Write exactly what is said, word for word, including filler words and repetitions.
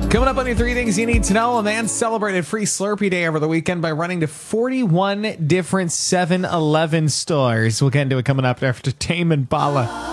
Coming up on your three things you need to know, a man celebrated Free Slurpee Day over the weekend by running to forty-one different seven eleven stores. We'll get into it coming up after Tame Impala.